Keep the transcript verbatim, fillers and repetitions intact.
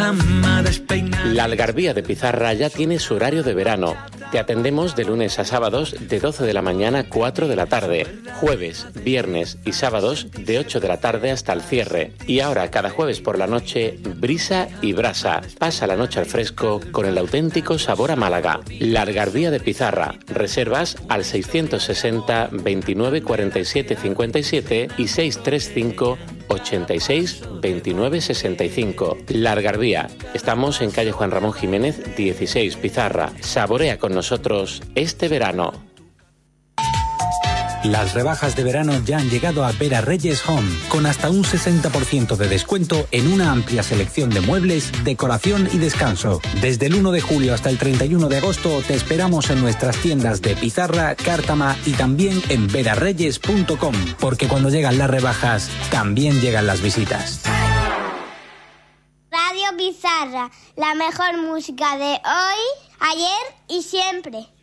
cama despeinada. La Algarvía de Pizarra ya tiene su horario de verano. Te atendemos de lunes a sábados de doce de la mañana a cuatro de la tarde. Jueves, viernes y sábados de ocho de la tarde hasta el cierre. Y ahora, cada jueves por la noche, brisa y brasa. Pasa la noche al fresco con el auténtico sabor a Málaga. La Algarvía de Pizarra. Reservas al seiscientos sesenta, veintinueve, cuarenta y siete, cincuenta y siete y seiscientos treinta y cinco, ochenta y seis, veintinueve, sesenta y cinco. La Algarvía. Estamos en calle Juan Ramón Jiménez, dieciséis, Pizarra. Saborea con nosotros este verano. Las rebajas de verano ya han llegado a Vera Reyes Home, con hasta un sesenta por ciento de descuento en una amplia selección de muebles, decoración y descanso. Desde el uno de julio hasta el treinta y uno de agosto te esperamos en nuestras tiendas de Pizarra, Cártama y también en vera reyes punto com, porque cuando llegan las rebajas, también llegan las visitas. Radio Pizarra, la mejor música de hoy, ayer y siempre.